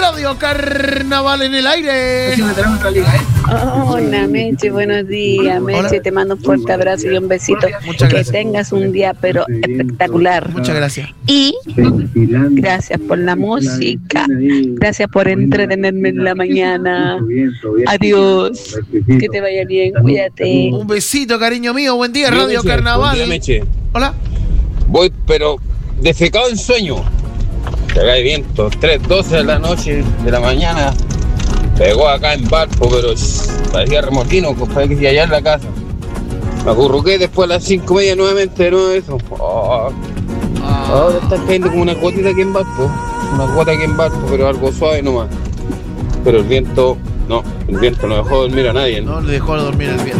Radio Carnaval en el aire. Hola Meche, buenos días. Meche, Hola. te mando un fuerte abrazo y un besito. Muchas que gracias. tengas un día pero espectacular. Muchas gracias. Y gracias por la música. Gracias por entretenerme en la mañana. Adiós. Que te vaya bien, cuídate. Un besito, cariño mío. Buen día, Buen Radio día, Carnaval. buen día, Meche. Hola. Voy, pero defecado en sueño. Pega de viento, 3:12 de la noche, de la mañana. Pegó acá en Valpo, pero parecía remolino, compadre, que allá en la casa. Me acurruqué después a las 5:30 nuevamente, de nuevo eso. Ahora está cayendo como una cuotita aquí en Valpo. Una cuota aquí en Valpo, pero algo suave nomás. Pero el viento no dejó dormir a nadie, ¿no? No le dejó dormir el viento.